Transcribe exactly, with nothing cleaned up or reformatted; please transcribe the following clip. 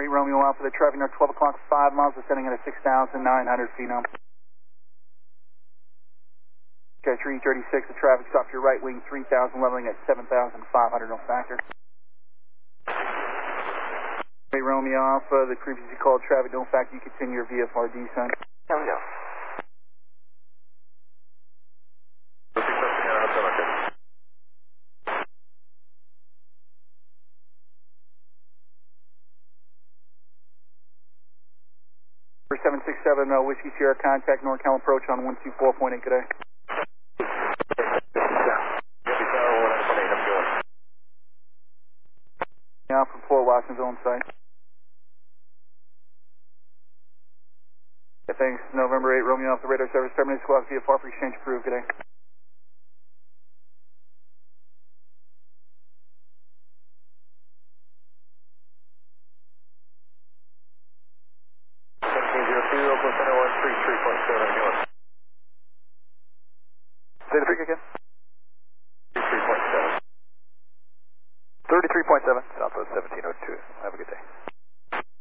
Romeo Alpha, the traffic north twelve o'clock, five miles, descending at a six thousand nine hundred feet now. Okay, three thirty-six, the traffic's off your right wing, three thousand, leveling at seven thousand five hundred, no factor. Hey, Romeo Alpha, the previously called traffic, no factor, you continue your V F R descent. Here we go. seven six seven, uh, Whiskey Sierra, contact NorCal approach on one two four point eight, good day. Now from Fort Watsonville in sight. Yeah, thanks. November eighth, Romeo Alpha, radar service, terminated squawk V F R for exchange approved, good day. Say the figure again. thirty-three point seven. thirty-three point seven, Southwest seventeen oh two. Have a good day.